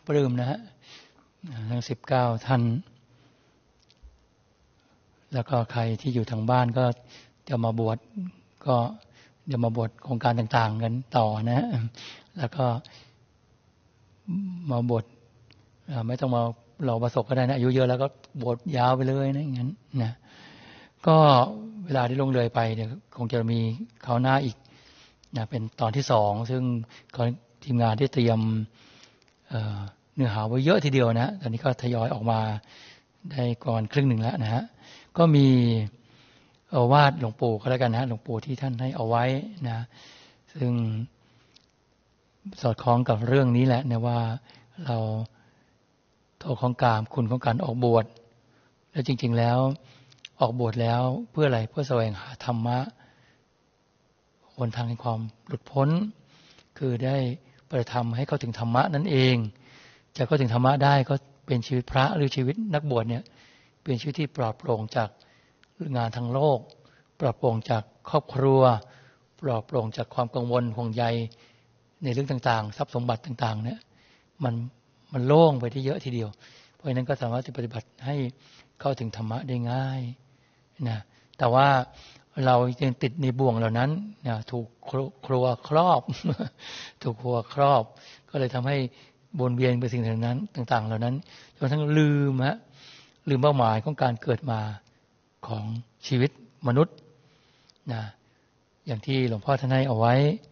ปลื้มนะฮะทั้ง19ท่านแล้วก็ใครที่อยู่ทางบ้านก็จะมาบวชก็เดี๋ยวมาบวชโครงการต่างๆกันต่อนะแล้วก็มาบวชไม่ต้องมาเราประสบก็ได้นะอายุเยอะแล้วก็บวชยาวไปเลยนะอย่างนั้นนะก็เวลาที่ลงเลยไปเดี๋ยวคงจะมีคราวหน้าอีกนะเป็นตอนที่2ซึ่งทีมงานได้เตรียมเนื้อหาไว้เยอะทีเดียวนะตอนนี้ก็ทยอยออกมาได้ก่อนครึ่งหนึ่งแล้วนะฮะก็มีวาดหลวงปู่ก็แล้วกันนะหลวงปู่ที่ท่านให้เอาไว้นะซึ่งสอดคล้องกับเรื่องนี้แหละนะว่าเราโทษของกามคุณของการออกบวชแล้วจริงๆแล้วออกบวชแล้วเพื่ออะไรเพื่อแสวงหาธรรมะหนทางแห่งความหลุดพ้นคือได้ประทำให้เข้าถึงธรรมะนั่นเองจะเข้าถึงธรรมะได้ก็เป็นชีวิตพระหรือชีวิตนักบวชเนี่ยเป็นชีวิตที่ปลอดโปร่งจากงานทางโลกปลอดโปร่งจากครอบครัวปลอดโปร่งจากความกังวลห่วงใยในเรื่องต่างๆทรัพย์สมบัติต่างๆเนี่ยมันโล่งไปได้เยอะทีเดียวเพราะฉะนั้นก็สามารถจะปฏิบัติให้เข้าถึงธรรมะได้ง่ายนะแต่ว่าเรายังติดในบ่วงเหล่านั้นนะถูกครัวครอบถูกครัวครอบก็เลยทำให้วนเวียนไปสิ่งนั้นต่างๆเหล่านั้นจนทั้งลืมเป้าหมายของการเกิดมาของชีวิตมนุษย์นะอย่างที่หลวงพ่อท่านให้เอาไว้